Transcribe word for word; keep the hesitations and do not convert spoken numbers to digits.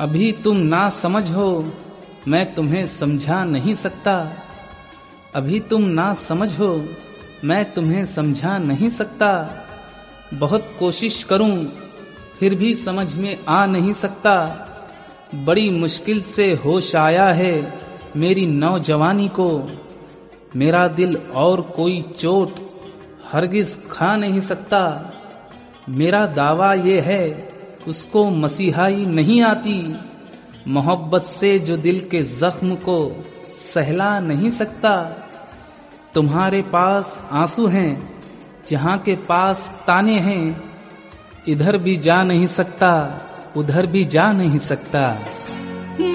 अभी तुम ना समझ हो, मैं तुम्हें समझा नहीं सकता। अभी तुम ना समझ हो, मैं तुम्हें समझा नहीं सकता। बहुत कोशिश करूं, फिर भी समझ में आ नहीं सकता। बड़ी मुश्किल से होश आया है मेरी नौजवानी को। मेरा दिल और कोई चोट हरगिज खा नहीं सकता। मेरा दावा ये है उसको मसीहाई नहीं आती। मोहब्बत से जो दिल के जख्म को सहला नहीं सकता। तुम्हारे पास आंसू हैं जहां के पास ताने हैं। इधर भी जा नहीं सकता, उधर भी जा नहीं सकता।